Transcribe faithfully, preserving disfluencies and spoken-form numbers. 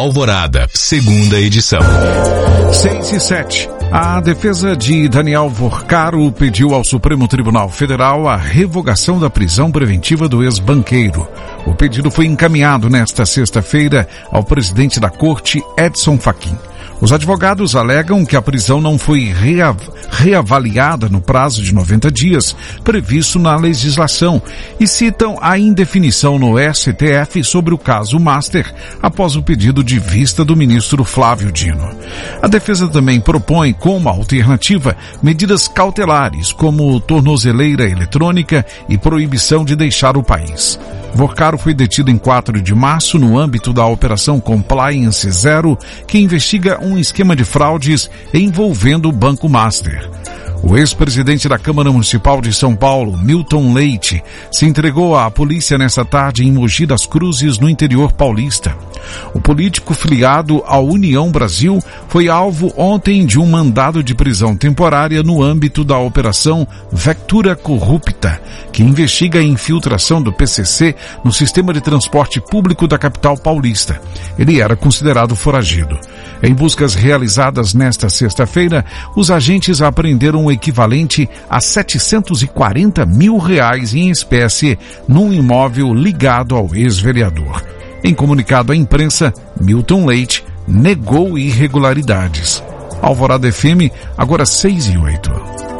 Alvorada, segunda edição. seis e sete. A defesa de Daniel Vorcaro pediu ao Supremo Tribunal Federal a revogação da prisão preventiva do ex-banqueiro. O pedido foi encaminhado nesta sexta-feira ao presidente da Corte, Edson Fachin. Os advogados alegam que a prisão não foi reav- reavaliada no prazo de noventa dias previsto na legislação e citam a indefinição no S T F sobre o caso Master após o pedido de vista do ministro Flávio Dino. A defesa também propõe como alternativa medidas cautelares como tornozeleira eletrônica e proibição de deixar o país. Vorcaro foi detido em quatro de março no âmbito da Operação Compliance Zero, que investiga um esquema de fraudes envolvendo o Banco Master. O ex-presidente da Câmara Municipal de São Paulo, Milton Leite, se entregou à polícia nesta tarde em Mogi das Cruzes, no interior paulista. O político filiado à União Brasil foi alvo ontem de um mandado de prisão temporária no âmbito da Operação Vectura Corrupta, que investiga a infiltração do P C C no sistema de transporte público da capital paulista. Ele era considerado foragido. Em buscas realizadas nesta sexta-feira, os agentes apreenderam o equivalente a setecentos e quarenta mil reais em espécie num imóvel ligado ao ex-vereador. Em comunicado à imprensa, Milton Leite negou irregularidades. Alvorada F M, agora seis e oito.